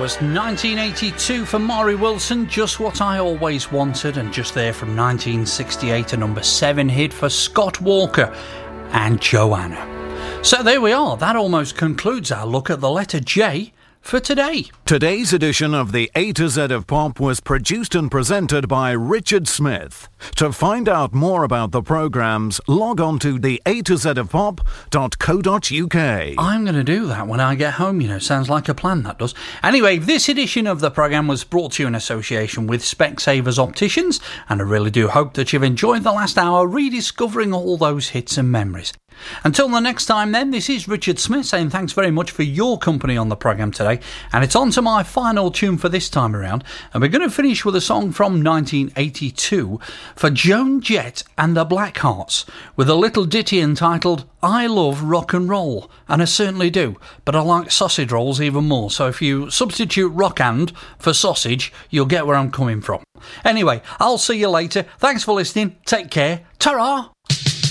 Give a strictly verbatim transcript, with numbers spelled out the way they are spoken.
was nineteen eighty-two for Maury Wilson, Just What I Always Wanted, and just there from nineteen sixty-eight, a number seven hit for Scott Walker and Joanna. So there we are, that almost concludes our look at the letter J for today. Today's edition of the A to Z of Pop was produced and presented by Richard Smith. To find out more about the programmes, log on to the A to Z of Pop dot co dot uk. I'm going to do that when I get home, you know, sounds like a plan, that does. Anyway, this edition of the programme was brought to you in association with Specsavers Opticians, and I really do hope that you've enjoyed the last hour rediscovering all those hits and memories. Until the next time then, this is Richard Smith saying thanks very much for your company on the programme today, and it's on to my final tune for this time around, and we're going to finish with a song from nineteen eighty-two for Joan Jett and the Blackhearts, with a little ditty entitled I Love Rock and Roll, and I certainly do, but I like sausage rolls even more, so if you substitute rock and for sausage, you'll get where I'm coming from. Anyway, I'll see you later, thanks for listening, take care, ta-ra!